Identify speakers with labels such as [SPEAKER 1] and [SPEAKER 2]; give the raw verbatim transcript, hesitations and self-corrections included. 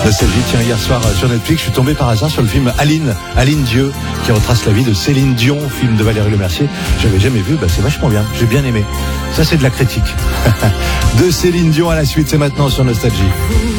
[SPEAKER 1] Nostalgie, tiens, hier soir sur Netflix, je suis tombé par hasard sur le film Aline, Aline Dieu, qui retrace la vie de Céline Dion, film de Valérie Lemercier. J'avais jamais vu, bah c'est vachement bien, j'ai bien aimé. Ça c'est de la critique. De Céline Dion à la suite, c'est maintenant sur Nostalgie.